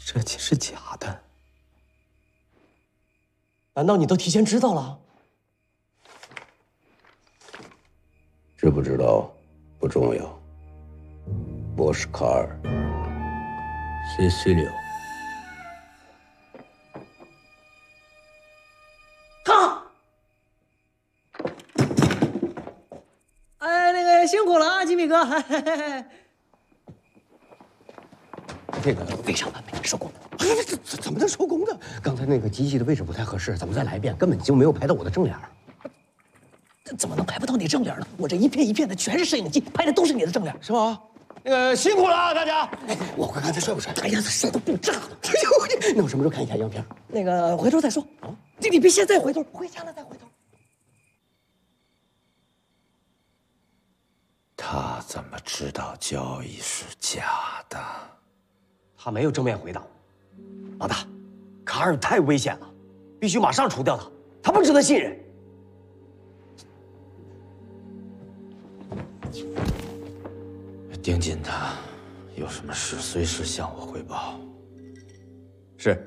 这竟是假的？难道你都提前知道了？ 知不知道不重要。我是卡尔。 Cecilio。 他。哎，那个辛苦了啊，吉米哥。 这个非常完美，收工。这怎么能收工呢？刚才那个机器的位置不太合适，咱们再来一遍，根本就没有拍到我的正脸。 怎么能拍不到你正脸呢？我这一片一片的全是摄影机，拍的都是你的正脸， 是吗？那个辛苦了啊，大家。 哎， 我看看他帅不帅？ 哎呀，他帅都爆炸了。 哎呦，那我什么时候看一下样片？ 那个回头再说啊，你别现在回头，回家了再回头。 他怎么知道交易是假的？ 他没有正面回答。老大，卡尔太危险了，必须马上除掉他，他不值得信任。 盯紧他，有什么事随时向我汇报。 是。